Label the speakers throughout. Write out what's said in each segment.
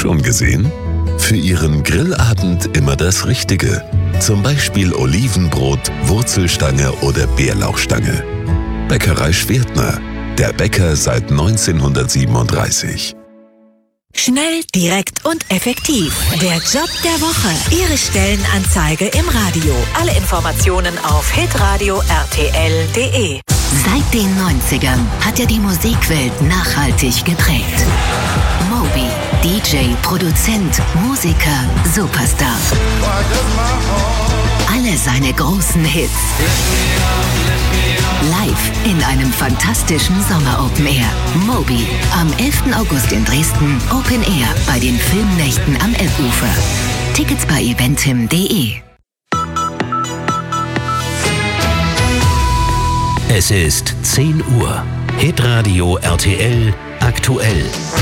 Speaker 1: Schon gesehen? Für Ihren Grillabend immer das Richtige. Zum Beispiel Olivenbrot, Wurzelstange oder Bärlauchstange. Bäckerei Schwertner. Der Bäcker seit 1937.
Speaker 2: Schnell, direkt und effektiv. Der Job der Woche. Ihre Stellenanzeige im Radio. Alle Informationen auf hitradio rtl.de.
Speaker 3: Seit den 90ern hat er die Musikwelt nachhaltig geprägt. Moby, DJ, Produzent, Musiker, Superstar. Alle seine großen Hits live in einem fantastischen Sommer-Open Air. Moby, am 11. August in Dresden, Open Air bei den Filmnächten am Elbufer. Tickets bei eventim.de.
Speaker 4: Es ist 10 Uhr. Hitradio RTL aktuell.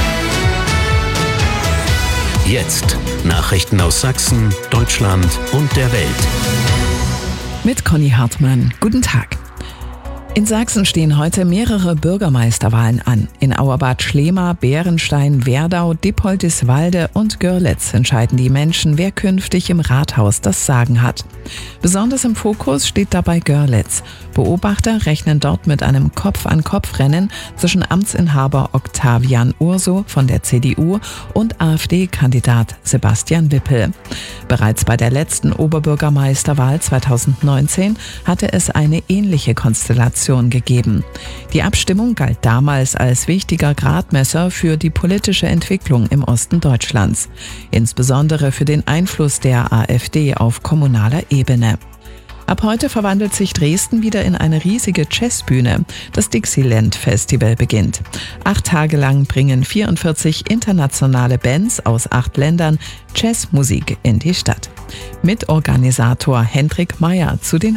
Speaker 4: Jetzt Nachrichten aus Sachsen, Deutschland und der Welt.
Speaker 5: Mit Conny Hartmann. Guten Tag. In Sachsen stehen heute mehrere Bürgermeisterwahlen an. In Auerbad Schlema, Bärenstein, Werdau, Dippoldiswalde und Görlitz entscheiden die Menschen, wer künftig im Rathaus das Sagen hat. Besonders im Fokus steht dabei Görlitz. Beobachter rechnen dort mit einem Kopf-an-Kopf-Rennen zwischen Amtsinhaber Octavian Urso von der CDU und AfD-Kandidat Sebastian Wippel. Bereits bei der letzten Oberbürgermeisterwahl 2019 hatte es eine ähnliche Konstellation gegeben. Die Abstimmung galt damals als wichtiger Gradmesser für die politische Entwicklung im Osten Deutschlands, insbesondere für den Einfluss der AfD auf kommunaler Ebene. Ab heute verwandelt sich Dresden wieder in eine riesige Jazzbühne. Das Dixieland Festival beginnt. 8 Tage lang bringen 44 internationale Bands aus 8 Ländern Jazzmusik in die Stadt. Mitorganisator Hendrik Meyer zu den